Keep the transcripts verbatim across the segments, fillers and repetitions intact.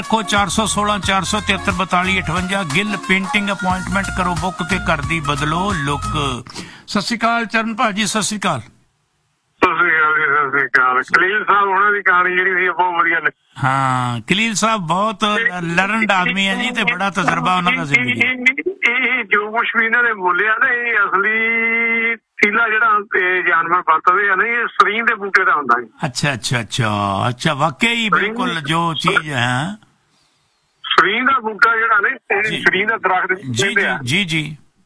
ਰੱਖੋ ਚਾਰ ਸੌ ਸੋਲਾਂ ਚਾਰ ਸੌ ਤਿਹੱਤਰ ਬਤਾਲੀ ਅਠਵੰਜਾ। ਗਿੱਲ ਪੇਂਟਿੰਗ ਅਪੁਆਇੰਟਮੈਂਟ ਕਰੋ ਬੁੱਕ ਤੇ ਘਰ ਦੀ ਬਦਲੋ ਲੁੱਕ। ਸਤਿ ਸ਼੍ਰੀ ਅਕਾਲ ਚਰਨ ਭਾਜੀ, ਸਤਿ ਸ਼੍ਰੀ ਅਕਾਲ। ਸਤਿ ਸ੍ਰੀ ਅਕਾਲ ਜੀ, ਸਤਿ ਸ੍ਰੀ ਅਕਾਲ। ਕਲੀਲ ਸਾਹਿਬ ਉਹਨਾਂ ਦੀ ਕਹਾਣੀ ਜਿਹੜੀ ਸੀ ਬਹੁਤ ਵਧੀਆ ਲੱਗੀ। ਹਾਂ, ਕਲੀਲ ਸਾਹਿਬ ਬਹੁਤ ਲਰਨਡ ਆਦਮੀ ਹੈ ਜੀ ਤੇ ਬੜਾ ਤਜਰਬਾ ਉਹਨਾਂ ਦਾ ਜ਼ਿੰਦਗੀ। ਇਹ ਜੋ ਕੁਛ ਵੀ ਇਹਨਾਂ ਨੇ ਬੋਲਿਆ ਨਾ, ਇਹ ਅਸਲੀ ਤੀਲਾ ਜਿਹੜਾ ਜਾਨਵਰ ਵਰਤਦੇ ਆ ਨਾ, ਇਹ ਸਰੀਂ ਦੇ ਬੂਟੇ ਦਾ ਹੁੰਦਾ ਜੀ। ਅੱਛਾ ਅੱਛਾ ਅੱਛਾ ਅੱਛਾ, ਵਾਕਈ ਬਿਲਕੁਲ ਜੋ ਚੀਜ਼ ਹੈ। ਸਰੀਂ ਦਾ ਬੂਟਾ ਜਿਹੜਾ ਨੇ, ਸਰੀਂ ਦਾ ਦਰਖਤ ਜੀ ਜੀ ਜੀ,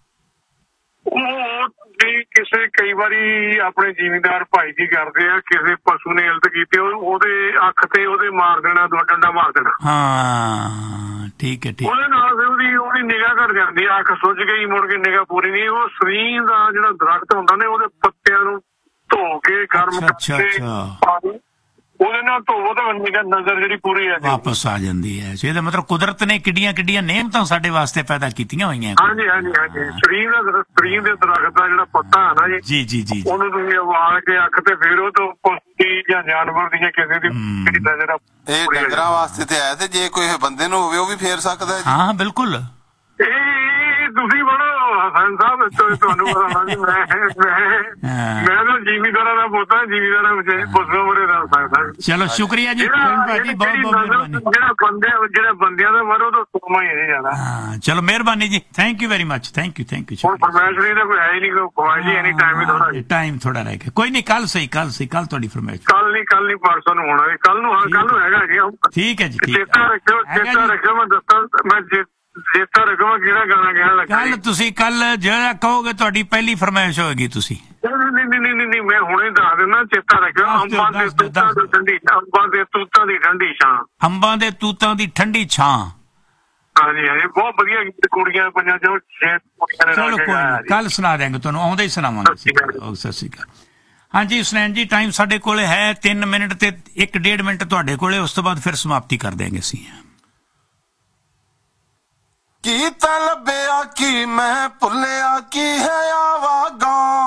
ਉਹ ਕਿਸੇ ਕਈ ਵਾਰੀ ਆਪਣੇ ਜ਼ਿਮੀਂਦਾਰ ਭਾਈ ਜੀ ਕਰਦੇ ਆ, ਕਿਸੇ ਪਸ਼ੂ ਨੇ ਇਲਤ ਕੀਤੀ ਉਹਦੇ ਅੱਖ ਤੇ ਉਹਦੇ ਮਾਰ ਦੇਣਾ, ਦੋ ਡੰਡਾ ਮਾਰ ਦੇਣਾ। ਹਾਂ ਠੀਕ ਹੈ ਠੀਕ। ਉਹਦੇ ਨਾਲ ਉਹਦੀ ਉਹਦੀ ਨਿਗਾਹ ਘਟ ਜਾਂਦੀ ਆ, ਅੱਖ ਸੁੱਜ ਗਈ, ਮੁੜ ਕੇ ਨਿਗਾਹ ਪੂਰੀ ਨਹੀਂ। ਉਹ ਸਰੀਂ ਦਾ ਜਿਹੜਾ ਦਰਖਤ ਹੁੰਦਾ ਨੇ, ਉਹਦੇ ਪੱਤਿਆਂ ਨੂੰ ਧੋ ਕੇ ਗਰਮ ਕਰਕੇ ਉਹਦੇ ਨਾਲ ਧੋਵੋ ਤਾਂ ਨਿਗਾਹ ਨਜ਼ਰ ਜਿਹੜੀ ਪੂਰੀ ਆ ਵਾਪਸ ਆ ਜਾਂਦੀ ਹੈ। ਇਹਦਾ ਮਤਲਬ ਕੁਦਰਤ ਨੇ ਕਿੱਡੀਆਂ ਕਿੱਡੀਆਂ ਨਿਯਮਤਾਂ ਸਾਡੇ ਵਾਸਤੇ ਪੈਦਾ ਕੀਤੀਆਂ ਹੋਈਆਂ। ਹਾਂਜੀ ਹਾਂਜੀ ਹਾਂਜੀ, ਸਰੀਂ ਦਾ ਸਰੀਂ ਦੇ ਦਰਖਤ ਦਾ ਜਿਹੜਾ ਪੱਤਾ ਹੈ ਨਾ ਜੀ ਜੀ ਜੀ, ਉਹਨੂੰ ਤੁਸੀਂ ਉਬਾਲ ਕੇ ਅੱਖ ਤੇ ਫੇਰੋ ਤਾਂ ਪਸ਼ੂ ਜਾਂ ਜਾਨਵਰ ਦੀ ਜਾਂ ਕਿਸੇ ਦੀ ਨਜ਼ਰ ਇਹ ਡੰਗਰਾਂ ਵਾਸਤੇ ਤੇ ਆਇਆ, ਤੇ ਜੇ ਕੋਈ ਬੰਦੇ ਨੂੰ ਹੋਵੇ ਉਹ ਵੀ ਫੇਰ ਸਕਦਾ। ਹਾਂ ਬਿਲਕੁਲ। ਇਹ ਤੁਸੀਂ ਬੜੋ ਹਸਨ ਸਾਹਿਬ, ਤੁਹਾਨੂੰ ਪਤਾ ਨਹੀਂ, ਮੈਂ ਮੈਂ ਤਾਂ ਜ਼ਿਮੀਂਦਾਰਾਂ ਦਾ ਪੋਤਾ, ਜ਼ਿਮੀਂਦਾਰਾਂ ਵਿੱਚ ਪੁੱਛੋ ਬੜੇ ਦੱਸ ਸਕਦਾ। ਚਲੋ ਸ਼ੁਕਰੀਆ ਜੀ ਭਾਜੀ, ਬਹੁਤ ਬਹੁਤ ਮਿਹਰਬਾਨੀ। ਜਿਹੜਾ ਬੰਦੇ ਜਿਹੜੇ ਬੰਦਿਆਂ ਦਾ ਮਰੋ ਤਾਂ ਸੋਮਾ ਹੀ ਨਹੀਂ ਜ਼ਿਆਦਾ। ਹਾਂ ਚਲੋ ਮਿਹਰਬਾਨੀ ਜੀ, thank you very much, thank you thank you. ਹੁਣ ਫਰਮਾਇਸ਼ ਨਹੀਂ ਤਾਂ ਕੋਈ ਹੈ ਹੀ ਨਹੀਂ, ਕੋਈ ਖਵਾਈ ਜੀ, ਐਨੀ ਟਾਈਮ ਹੀ ਥੋੜਾ ਟਾਈਮ ਥੋੜਾ ਰਹਿ ਗਿਆ। ਕੋਈ ਨਹੀਂ, ਕੱਲ ਸਹੀ ਕੱਲ ਸਹੀ ਕੱਲ ਤੁਹਾਡੀ ਫਰਮਾਇਸ਼। ਕੱਲ ਨਹੀਂ ਕੱਲ ਨਹੀਂ ਪਰਸੋਂ ਨੂੰ ਹੋਣਾ, ਕੱਲ ਨੂੰ ਹਾਂ ਕੱਲ ਨੂੰ ਹੈਗਾ ਜੀ। ਠੀਕ ਹੈ ਜੀ, ਚੇਤਾ ਰੱਖਿਓ ਚੇਤਾ ਰੱਖਿਓ, ਮੈਂ ਦੱਸਾਂ ਮੈਂ ਚੇਤਾ ਰੱਖੋ ਮੈਂ ਕਿਹੜਾ ਗਾਣਾ ਕਹਿਣ ਲੱਗਾ। ਕੱਲ ਤੁਸੀਂ ਕੱਲ ਜਿਹੜਾ ਕਹੋਗੇ ਤੁਹਾਡੀ ਪਹਿਲੀ ਫਰਮਾਇਸ਼ ਹੋਏਗੀ। ਤੁਸੀਂ ਨਹੀਂ ਨਹੀਂ ਨਹੀਂ ਨਹੀਂ, ਮੈਂ ਹੁਣੇ ਦੱਸ ਦਿੰਦਾ, ਚੇਤਾ ਰੱਖਿਓ। ਅੰਬਾਂ ਦੇ ਤੂਤਾਂ ਦੀ ਠੰਡੀ, ਅੰਬਾਂ ਦੇ ਤੂਤਾਂ ਦੀ ਠੰਡੀ ਛਾਂ, ਅੰਬਾਂ ਦੇ ਤੂਤਾਂ ਦੀ ਠੰਡੀ ਛਾਂ। ਹਾਂਜੀ ਹਾਂਜੀ, ਬਹੁਤ ਵਧੀਆ ਗੀਤ, ਕੁੜੀਆਂ ਪੰਜਾਂ ਚੋਂ ਛੇ ਕੁੜੀਆਂ ਨੇ। ਚਲੋ ਕੋਈ ਨਹੀਂ, ਕੱਲ ਸੁਣਾ ਦਿਆਂਗੇ ਤੁਹਾਨੂੰ, ਆਉਂਦੇ ਹੀ ਸੁਣਾਵਾਂਗੇ। ਸਤਿ ਸ਼੍ਰੀ ਅਕਾਲ। ਹਾਂਜੀ ਹੁਸਨੈਨ ਜੀ, ਟਾਈਮ ਸਾਡੇ ਕੋਲ ਹੈ ਤਿੰਨ ਮਿੰਟ ਤੇ ਇੱਕ ਡੇਢ ਮਿੰਟ ਤੁਹਾਡੇ ਕੋਲੇ, ਉਸ ਤੋਂ ਬਾਅਦ ਫਿਰ ਸਮਾਪਤੀ ਕਰ ਦਿਆਂਗੇ ਅਸੀਂ। ਕੀ ਤਾਂ ਲੱਭਿਆ, ਕੀ ਮੈਂ ਭੁੱਲਿਆ, ਕੀ ਹੈ ਆਵਾਗਾਂ